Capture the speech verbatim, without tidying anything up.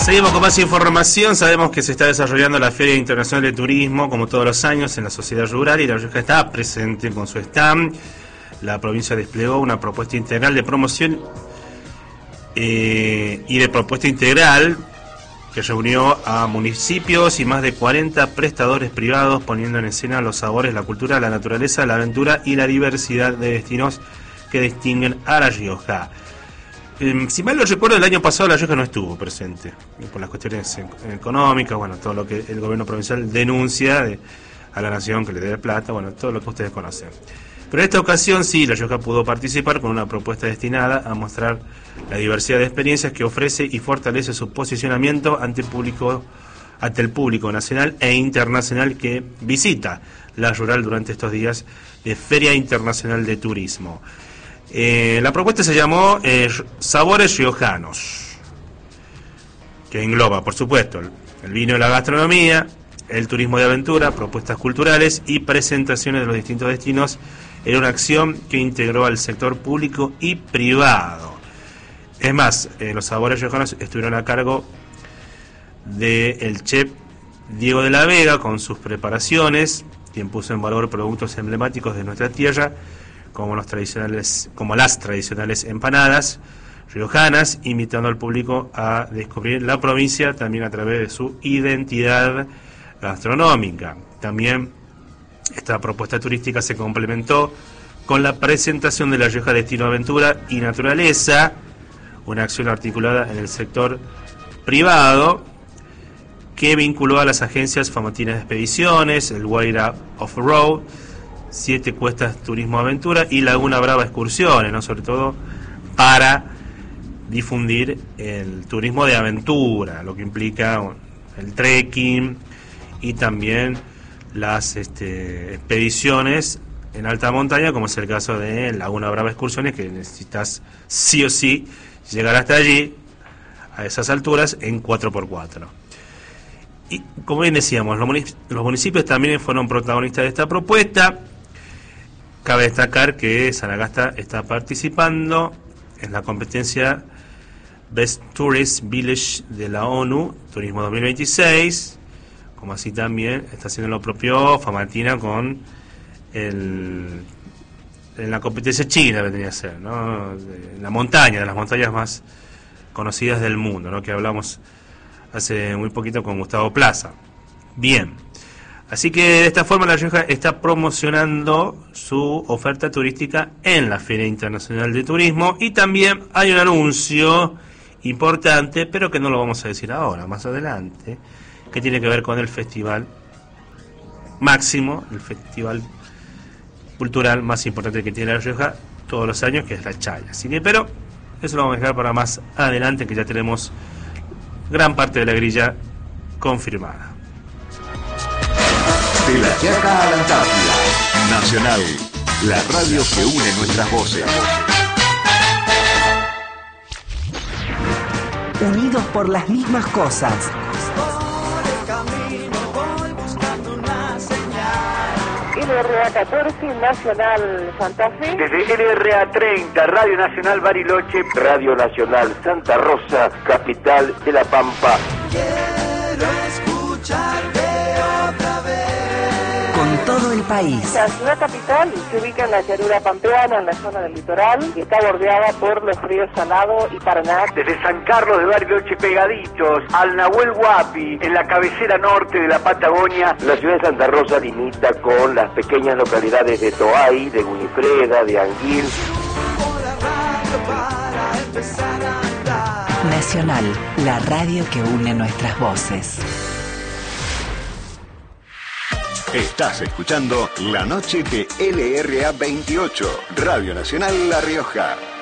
Seguimos con más información. Sabemos que se está desarrollando la Feria Internacional de Turismo, como todos los años, en la sociedad rural, y La Rioja está presente con su stand. La provincia desplegó una propuesta integral de promoción eh, y de propuesta integral que reunió a municipios y más de cuarenta prestadores privados, poniendo en escena los sabores, la cultura, la naturaleza, la aventura y la diversidad de destinos que distinguen a La Rioja. Eh, si mal lo recuerdo, el año pasado La Rioja no estuvo presente por las cuestiones económicas, bueno, todo lo que el gobierno provincial denuncia de, a la nación que le debe plata, bueno, todo lo que ustedes conocen. Pero en esta ocasión sí, La Rioja pudo participar con una propuesta destinada a mostrar la diversidad de experiencias que ofrece y fortalece su posicionamiento ante el público, ante el público nacional e internacional que visita la rural durante estos días de Feria Internacional de Turismo. Eh, la propuesta se llamó eh, Sabores Riojanos, que engloba, por supuesto, el, el vino y la gastronomía, el turismo de aventura, propuestas culturales y presentaciones de los distintos destinos en una acción que integró al sector público y privado. Es más, eh, los Sabores Riojanos estuvieron a cargo del chef Diego de la Vega con sus preparaciones, quien puso en valor productos emblemáticos de nuestra tierra, como los tradicionales, como las tradicionales empanadas riojanas, invitando al público a descubrir la provincia también a través de su identidad gastronómica. También esta propuesta turística se complementó con la presentación de La Rioja Destino Aventura y Naturaleza, una acción articulada en el sector privado que vinculó a las agencias Famatina de Expediciones, el Guaira Off-Road, Siete Cuestas Turismo Aventura y Laguna Brava Excursiones, ¿no? Sobre todo para difundir el turismo de aventura, lo que implica el trekking y también las este, expediciones en alta montaña, como es el caso de Laguna Brava Excursiones, que necesitas sí o sí llegar hasta allí, a esas alturas, en cuatro por cuatro. Y como bien decíamos, los municipios también fueron protagonistas de esta propuesta. Cabe destacar que Sanagasta está participando en la competencia Best Tourist Village de la ONU, Turismo dos mil veintiséis, como así también está haciendo lo propio Famatina con el, en la competencia china, vendría a ser, ¿no? De la montaña, de las montañas más conocidas del mundo, ¿no? Que hablamos hace muy poquito con Gustavo Plaza. Bien. Así que de esta forma La Rioja está promocionando su oferta turística en la Feria Internacional de Turismo, y también hay un anuncio importante, pero que no lo vamos a decir ahora, más adelante, que tiene que ver con el festival máximo, el festival cultural más importante que tiene La Rioja todos los años, que es la Chaya. Así que, pero eso lo vamos a dejar para más adelante, que ya tenemos gran parte de la grilla confirmada. De la Chaca a la Antártida, Nacional, la radio que une nuestras voces. Unidos por las mismas cosas. L R A catorce, Nacional Santa Fe. Desde L R A treinta, Radio Nacional Bariloche. Radio Nacional Santa Rosa, capital de La Pampa. Quiero escucharte otra vez. Con todo el país. La ciudad capital se ubica en la llanura pampeana, en la zona del litoral, y está bordeada por los ríos Salado y Paraná. Desde San Carlos de Bariloche pegaditos al Nahuel Huapi, en la cabecera norte de la Patagonia. La ciudad de Santa Rosa limita con las pequeñas localidades de Toay, de Winifreda, de Anguil. Nacional, la radio que une nuestras voces. Estás escuchando La Noche de L R A veintiocho, Radio Nacional La Rioja.